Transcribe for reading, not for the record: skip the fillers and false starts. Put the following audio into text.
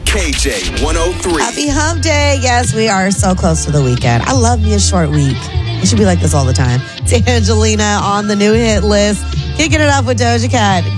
KJ 103. Happy hump day. Yes, we are so close to the weekend. I love me a short week. It should be like this all the time. It's Angelina on the new hit list. Kicking it off with Doja Cat.